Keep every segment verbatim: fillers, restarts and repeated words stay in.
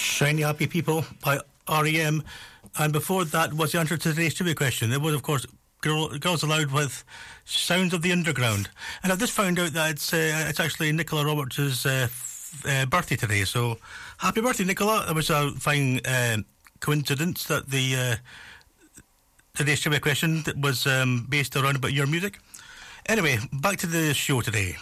Shiny Happy People by R E M. And before that was the answer to today's trivia question. It was, of course, Girl, Girls Aloud with Sounds of the Underground. And I've just found out that it's uh, it's actually Nicola Roberts' uh, f- uh, birthday today. So happy birthday, Nicola. It was a fine uh, coincidence that the uh, today's trivia question was um, based around about your music. Anyway, back to the show today.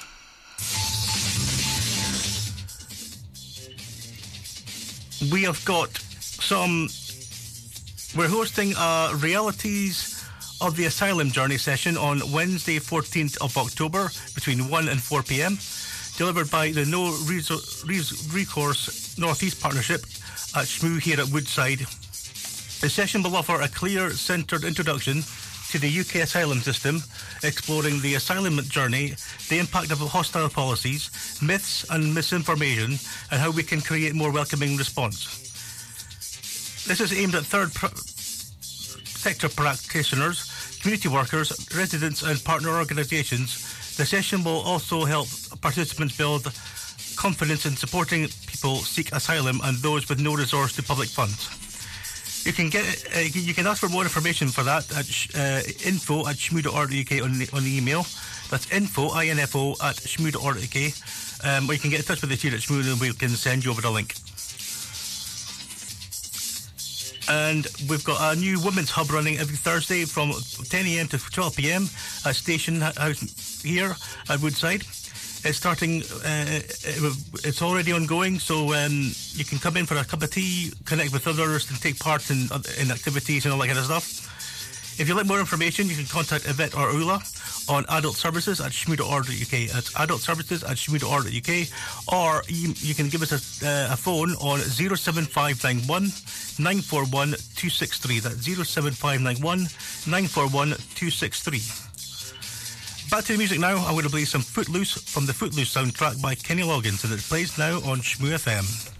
We have got some... We're hosting a Realities of the Asylum Journey session on Wednesday, fourteenth of October, between one and four p.m, delivered by the No Reso- Res- Recourse North East Partnership at Shmoo here at Woodside. The session will offer a clear, centred introduction to the U K asylum system, exploring the asylum journey, the impact of hostile policies, myths and misinformation, and how we can create more welcoming response. This is aimed at third pr- sector practitioners, community workers, residents and partner organisations. The session will also help participants build confidence in supporting people seek asylum and those with no resource to public funds. You can get uh, you can ask for more information for that at sh- uh, info at shmoo dot org dot uk on the, on the email. That's info, I N F O, at shmoo dot org dot uk. Um, or you can get in touch with us here at Shmoo and we can send you over the link. And we've got a new women's hub running every Thursday from ten a.m. to twelve p.m. at Station House here at Woodside. It's starting, uh, it's already ongoing, so um, you can come in for a cup of tea, connect with others and take part in, in activities and all that kind of stuff. If you'd like more information, you can contact Yvette or Ula on adult services at shmoo dot org dot uk. That's adult services at shmoo dot org dot uk. Or you, you can give us a, uh, a phone on zero seven five nine one nine four one two six three. That's zero seven five nine one nine four one two six three. Back to the music now. I'm going to play some Footloose from the Footloose soundtrack by Kenny Loggins, and it plays now on Shmoo F M.